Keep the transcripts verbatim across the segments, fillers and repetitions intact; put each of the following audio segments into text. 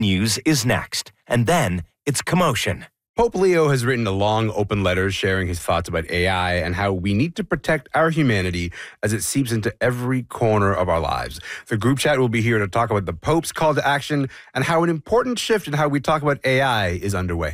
News is next, and then it's commotion. Pope Leo has written a long, open letter sharing his thoughts about A I and how we need to protect our humanity as it seeps into every corner of our lives. The group chat will be here to talk about the Pope's call to action and how an important shift in how we talk about A I is underway.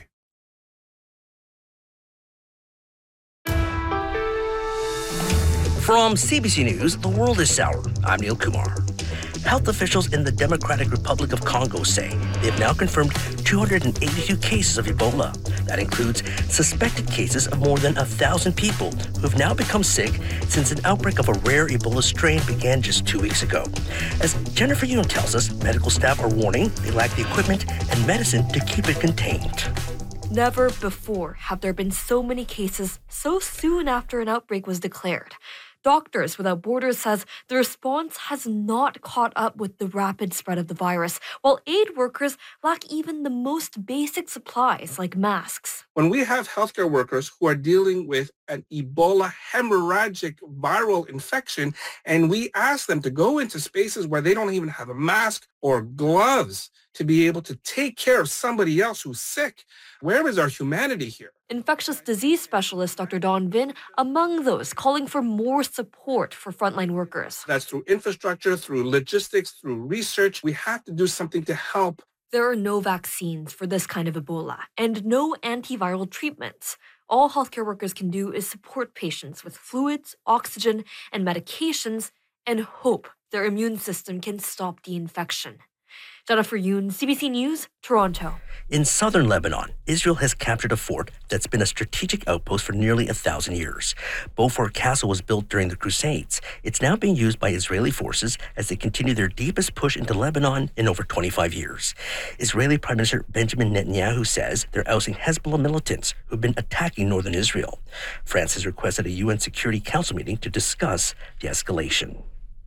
From C B C News, The World is Sour. I'm Neil Kumar. Health officials in the Democratic Republic of Congo say they've now confirmed two hundred eighty-two cases of Ebola. That includes suspected cases of more than one thousand people who have now become sick since an outbreak of a rare Ebola strain began just two weeks ago. As Jennifer Yoon tells us, medical staff are warning they lack the equipment and medicine to keep it contained. Never before have there been so many cases so soon after an outbreak was declared. Doctors Without Borders says the response has not caught up with the rapid spread of the virus, while aid workers lack even the most basic supplies like masks. When we have healthcare workers who are dealing with an Ebola hemorrhagic viral infection, and we ask them to go into spaces where they don't even have a mask or gloves to be able to take care of somebody else who's sick, where is our humanity here? Infectious disease specialist Doctor Don Vin among those calling for more support for frontline workers. That's through infrastructure, through logistics, through research. We have to do something to help. There are no vaccines for this kind of Ebola and no antiviral treatments. All healthcare workers can do is support patients with fluids, oxygen, and medications and hope their immune system can stop the infection. Jennifer Yoon, C B C News, Toronto. In southern Lebanon, Israel has captured a fort that's been a strategic outpost for nearly a thousand years. Beaufort Castle was built during the Crusades. It's now being used by Israeli forces as they continue their deepest push into Lebanon in over twenty-five years. Israeli Prime Minister Benjamin Netanyahu says they're ousting Hezbollah militants who've been attacking northern Israel. France has requested a U N Security Council meeting to discuss the escalation.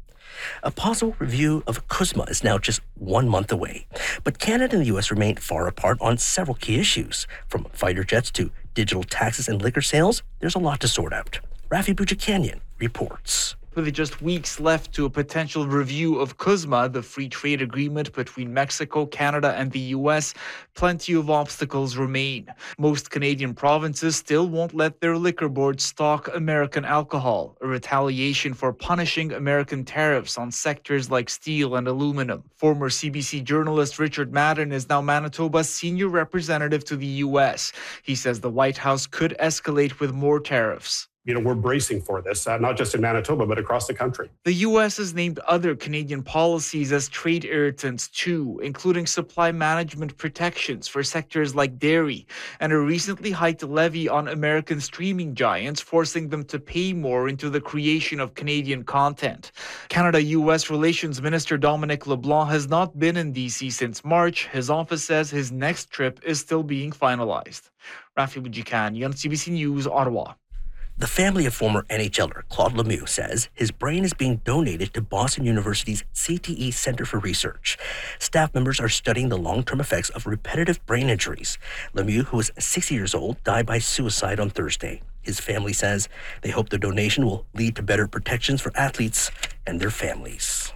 A possible review of CUSMA is now just one month away, but Canada and the U S remain far apart on several key issues. From fighter jets to digital taxes and liquor sales, there's a lot to sort out. Rafi Boudjikanian reports. With just weeks left to a potential review of CUSMA, the free trade agreement between Mexico, Canada, and the U S, plenty of obstacles remain. Most Canadian provinces still won't let their liquor boards stock American alcohol, a retaliation for punishing American tariffs on sectors like steel and aluminum. Former C B C journalist Richard Madden is now Manitoba's senior representative to the U S. He says the White House could escalate with more tariffs. You know, we're bracing for this, uh, not just in Manitoba, but across the country. The U S has named other Canadian policies as trade irritants too, including supply management protections for sectors like dairy, and a recently hiked levy on American streaming giants, forcing them to pay more into the creation of Canadian content. Canada-U S Relations Minister Dominic LeBlanc has not been in D C since March. His office says his next trip is still being finalized. Rafi Boudjikanian, C B C News, Ottawa. The family of former NHLer Claude Lemieux says his brain is being donated to Boston University's C T E Center for Research. Staff members are studying the long-term effects of repetitive brain injuries. Lemieux, who was sixty years old, died by suicide on Thursday. His family says they hope the donation will lead to better protections for athletes and their families.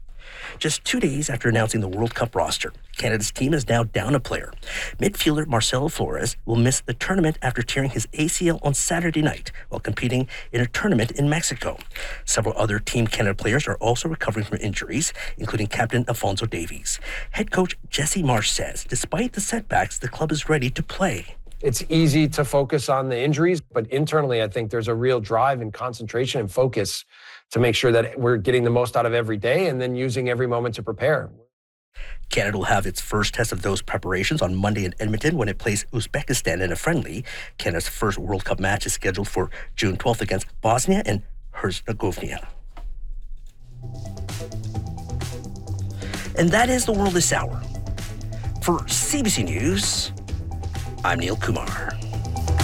Just two days after announcing the World Cup roster, Canada's team is now down a player. Midfielder Marcelo Flores will miss the tournament after tearing his A C L on Saturday night while competing in a tournament in Mexico. Several other Team Canada players are also recovering from injuries, including captain Alfonso Davies. Head coach Jesse Marsh says despite the setbacks, the club is ready to play. It's easy to focus on the injuries, but internally, I think there's a real drive and concentration and focus to make sure that we're getting the most out of every day and then using every moment to prepare. Canada will have its first test of those preparations on Monday in Edmonton when it plays Uzbekistan in a friendly. Canada's first World Cup match is scheduled for June twelfth against Bosnia and Herzegovina. And that is The World this hour. For C B C News, I'm Neil Kumar.